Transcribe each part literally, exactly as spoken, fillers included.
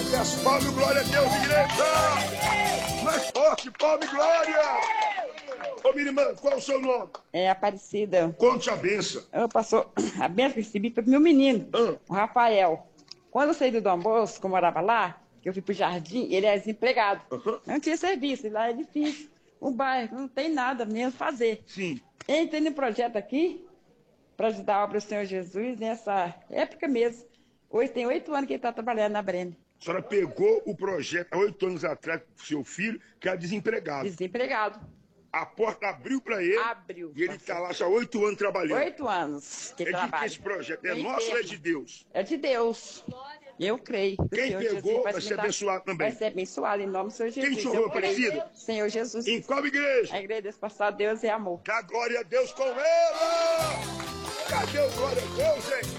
Bate as palmas, glória a Deus, igreja! Mais forte, palma e glória! Ô, minha irmã, qual é o seu nome? É Aparecida. Conte a benção. Eu passou a benção que recebi foi pro meu menino, Ah. o Rafael. Quando eu saí do Dom Bosco, que eu morava lá, que eu fui pro jardim, ele é desempregado. Uhum. Não tinha serviço, e lá é difícil. O bairro não tem nada mesmo fazer. Sim. Entrei no projeto aqui para ajudar a obra do Senhor Jesus nessa época mesmo. Hoje tem oito anos que ele está trabalhando na Breme. A senhora pegou o projeto há oito anos atrás do seu filho, que era desempregado. Desempregado. A porta abriu para ele. Abriu. E ele está lá já há oito anos trabalhando. Oito anos que É de trabalha. que esse projeto? É Eu nosso ou é entendo. de Deus? É de Deus. Eu creio. O Quem Senhor pegou Jesus vai me ser dar- abençoado também. Vai ser abençoado em nome do Senhor Jesus. Quem te honrou, Eu creio. Aparecida? Senhor Jesus. Em qual igreja? A igreja desse passado, Deus é amor. Dá glória a Deus com ela! Cadê o glória a Deus, gente?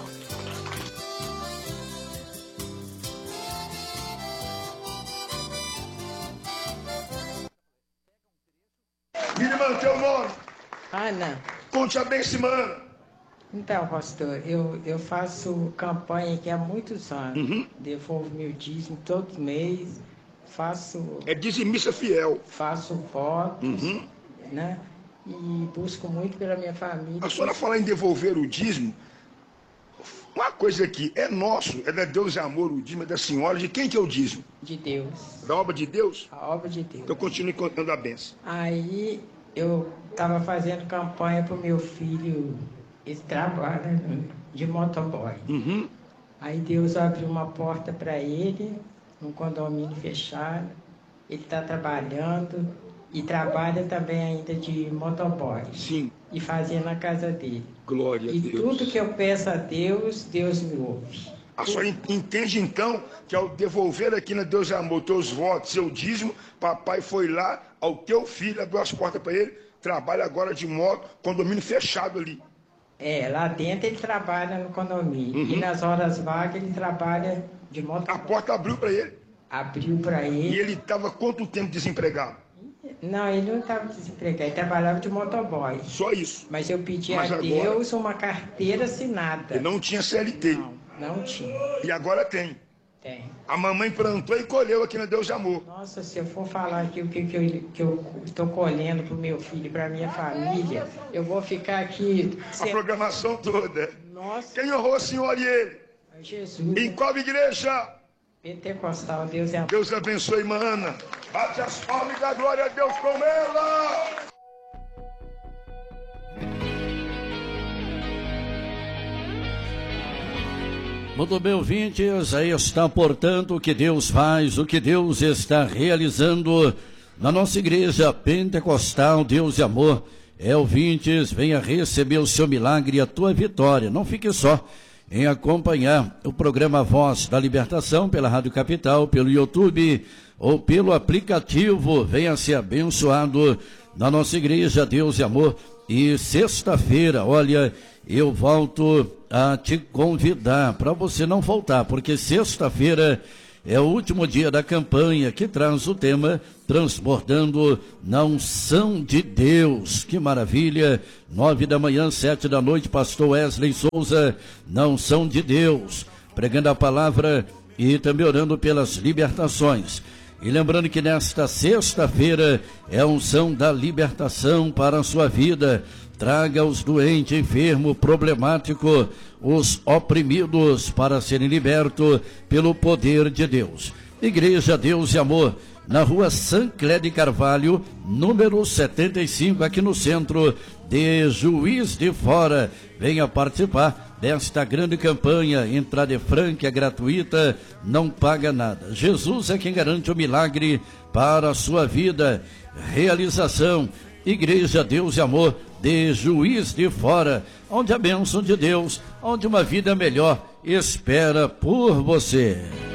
Minha irmã, teu nome? Ana, Conte a benção, irmã. então, pastor, eu, eu faço campanha aqui há muitos anos. Uhum. Devolvo meu dízimo todo mês, faço, É dizimista fiel. faço votos, Uhum. né? E busco muito pela minha família. A senhora fala em devolver o dízimo. Uma coisa aqui, é nosso, é da Deus e Amor, o dízimo é da senhora. De quem que é o dízimo? De Deus, Da obra de Deus? a obra de Deus. Então continue contando a benção. Aí eu estava fazendo campanha para o meu filho, ele trabalha no- de motoboy. Uhum. Aí Deus abriu uma porta para ele, num condomínio fechado. Ele está trabalhando e trabalha também ainda de motoboy. Sim, E fazia na casa dele. glória a E Deus. tudo que eu peço a Deus, Deus me ouve. A senhora en- entende então que ao devolver aqui na Deus e Amor teus votos, seu dízimo, papai foi lá ao teu filho, abriu as portas para ele, trabalha agora de moto, condomínio fechado ali. É, lá dentro ele trabalha no condomínio. Uhum. E nas horas vagas ele trabalha de A motoboy. porta abriu para ele. Abriu para E ele. ele estava quanto tempo desempregado? Não, ele não estava desempregado, ele trabalhava de motoboy. Só isso. Mas eu pedi Mas a agora- Deus uma carteira assinada. Ele não tinha C L T. Não, não tinha. E agora tem. Tem. A mamãe plantou e colheu aqui na Deus e Amor. Nossa, se eu for falar aqui o que, que eu que eu estou colhendo para o meu filho e para a minha família, eu vou ficar aqui. A sem- programação toda. Nossa, Quem honrou o senhor e ele? Jesus. Em qual igreja? Pentecostal, Deus é amor. Deus abençoe, irmã Ana. Bate as palmas e dá glória a Deus com ela. Muito bem, ouvintes, aí está, portanto, o que Deus faz, o que Deus está realizando na nossa igreja pentecostal, Deus e Amor. É, ouvintes, venha receber o seu milagre e a tua vitória. Não fique só em acompanhar o programa Voz da Libertação pela Rádio Capital, pelo YouTube ou pelo aplicativo. Venha ser abençoado na nossa igreja, Deus e Amor. E sexta-feira, olha, eu volto a te convidar para você não faltar, porque sexta-feira é o último dia da campanha que traz o tema Transbordando na Unção de Deus. Que maravilha! Nove da manhã, sete da noite, pastor Wesley Souza, na Unção de Deus, pregando a palavra e também orando pelas libertações. E lembrando que nesta sexta-feira é a unção da libertação para a sua vida. Traga os doentes, enfermos, problemáticos, os oprimidos para serem libertos pelo poder de Deus. Igreja Deus e Amor, na rua Sancler de Carvalho, número setenta e cinco, aqui no centro de Juiz de Fora. Venha participar desta grande campanha. Entrada é franca, é gratuita, não paga nada. Jesus é quem garante o milagre para a sua vida. Realização Igreja Deus e Amor de Juiz de Fora, onde a bênção de Deus, onde uma vida melhor espera por você.